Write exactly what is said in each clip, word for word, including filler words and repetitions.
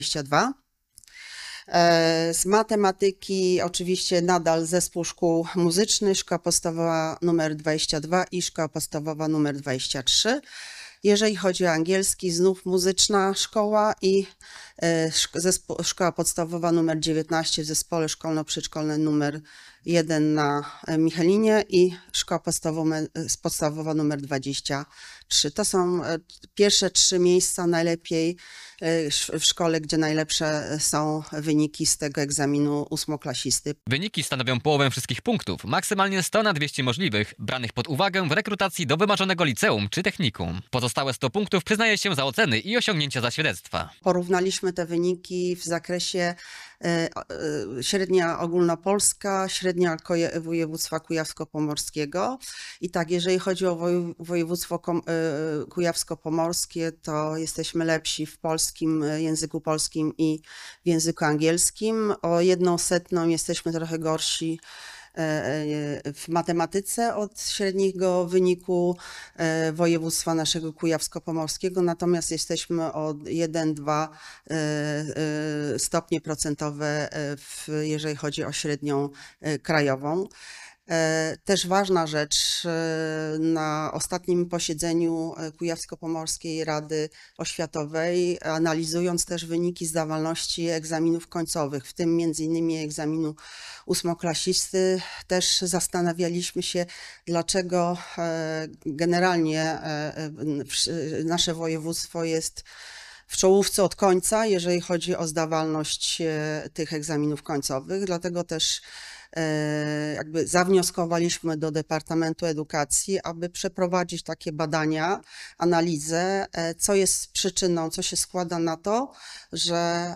dwadzieścia dwa. Z matematyki oczywiście nadal zespół szkół muzycznych, szkoła podstawowa numer dwadzieścia dwa i szkoła podstawowa numer dwadzieścia trzy. Jeżeli chodzi o angielski, znów muzyczna szkoła i zespół, szkoła podstawowa numer dziewiętnaście w zespole szkolno-przedszkolnym numer jeden na Michelinie i szkoła podstawowa, podstawowa numer dwadzieścia trzy. To są pierwsze trzy miejsca najlepiej w szkole, gdzie najlepsze są wyniki z tego egzaminu ósmoklasisty. Wyniki stanowią połowę wszystkich punktów, maksymalnie sto na dwieście możliwych, branych pod uwagę w rekrutacji do wymarzonego liceum czy technikum. Pozostałe sto punktów przyznaje się za oceny i osiągnięcia za świadectwa. Porównaliśmy te wyniki w zakresie średnia ogólnopolska, średnia województwa kujawsko-pomorskiego. I tak, jeżeli chodzi o województwo kujawsko-pomorskie, to jesteśmy lepsi w polskim, języku polskim i w języku angielskim. O jedną setną jesteśmy trochę gorsi w matematyce od średniego wyniku województwa naszego kujawsko-pomorskiego, natomiast jesteśmy o jeden do dwóch stopnie procentowe, w, jeżeli chodzi o średnią krajową. Też ważna rzecz, na ostatnim posiedzeniu Kujawsko-Pomorskiej Rady Oświatowej, analizując też wyniki zdawalności egzaminów końcowych, w tym między innymi egzaminu ósmoklasisty, też zastanawialiśmy się, dlaczego generalnie nasze województwo jest w czołówce od końca, jeżeli chodzi o zdawalność tych egzaminów końcowych, dlatego też jakby zawnioskowaliśmy do Departamentu Edukacji, aby przeprowadzić takie badania, analizę, co jest przyczyną, co się składa na to, że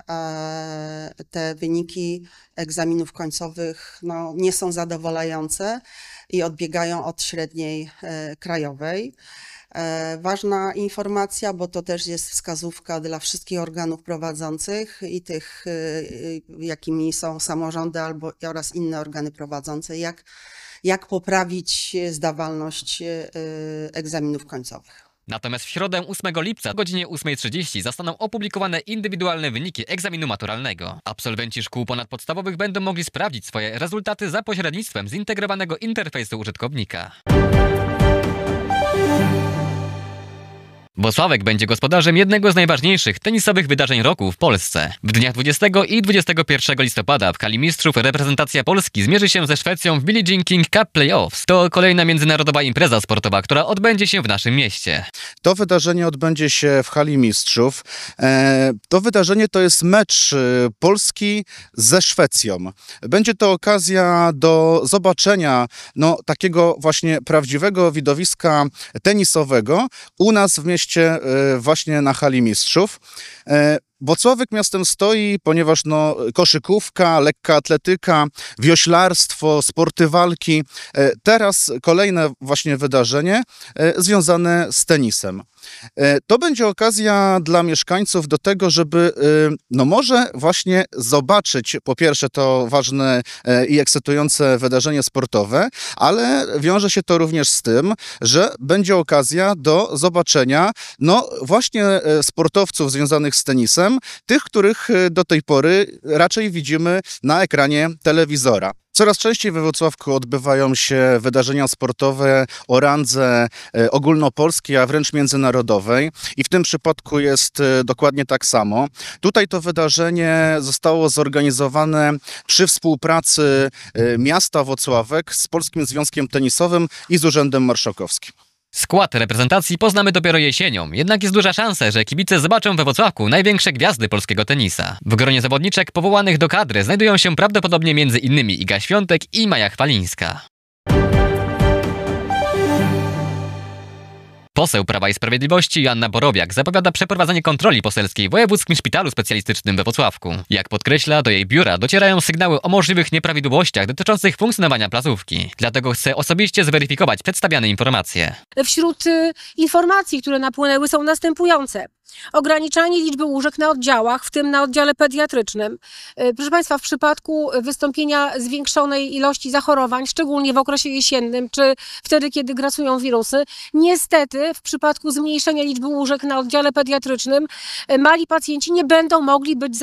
te wyniki egzaminów końcowych no, nie są zadowalające i odbiegają od średniej krajowej. Ważna informacja, bo to też jest wskazówka dla wszystkich organów prowadzących i tych, jakimi są samorządy albo oraz inne organy prowadzące, jak, jak poprawić zdawalność egzaminów końcowych. Natomiast w środę ósmego lipca o godzinie ósmej trzydzieści zostaną opublikowane indywidualne wyniki egzaminu maturalnego. Absolwenci szkół ponadpodstawowych będą mogli sprawdzić swoje rezultaty za pośrednictwem zintegrowanego interfejsu użytkownika. Włocławek będzie gospodarzem jednego z najważniejszych tenisowych wydarzeń roku w Polsce. W dniach dwudziestego i dwudziestego pierwszego listopada w hali mistrzów reprezentacja Polski zmierzy się ze Szwecją w Billie Jean King Cup Playoffs. To kolejna międzynarodowa impreza sportowa, która odbędzie się w naszym mieście. To wydarzenie odbędzie się w hali mistrzów. To wydarzenie to jest mecz Polski ze Szwecją. Będzie to okazja do zobaczenia no, takiego właśnie prawdziwego widowiska tenisowego u nas w mieście właśnie na hali mistrzów. Włocławek miastem stoi, ponieważ no, koszykówka, lekka atletyka, wioślarstwo, sporty walki. Teraz kolejne właśnie wydarzenie związane z tenisem. To będzie okazja dla mieszkańców do tego, żeby no może właśnie zobaczyć po pierwsze to ważne i ekscytujące wydarzenie sportowe, ale wiąże się to również z tym, że będzie okazja do zobaczenia no właśnie sportowców związanych z tenisem, tych, których do tej pory raczej widzimy na ekranie telewizora. Coraz częściej we Włocławku odbywają się wydarzenia sportowe o randze ogólnopolskiej, a wręcz międzynarodowej i w tym przypadku jest dokładnie tak samo. Tutaj to wydarzenie zostało zorganizowane przy współpracy miasta Włocławek z Polskim Związkiem Tenisowym i z Urzędem Marszałkowskim. Skład reprezentacji poznamy dopiero jesienią, jednak jest duża szansa, że kibice zobaczą we Włocławku największe gwiazdy polskiego tenisa. W gronie zawodniczek powołanych do kadry znajdują się prawdopodobnie między innymi Iga Świątek i Maja Chwalińska. Poseł Prawa i Sprawiedliwości Joanna Borowiak zapowiada przeprowadzenie kontroli poselskiej w Wojewódzkim Szpitalu Specjalistycznym we Włocławku. Jak podkreśla, do jej biura docierają sygnały o możliwych nieprawidłowościach dotyczących funkcjonowania placówki. Dlatego chce osobiście zweryfikować przedstawiane informacje. Wśród y, informacji, które napłynęły, są następujące. ograniczanie liczby łóżek na oddziałach, w tym na oddziale pediatrycznym. E, Proszę Państwa, w przypadku wystąpienia zwiększonej ilości zachorowań, szczególnie w okresie jesiennym, czy wtedy, kiedy grasują wirusy, niestety w przypadku zmniejszenia liczby łóżek na oddziale pediatrycznym e, mali pacjenci nie będą mogli być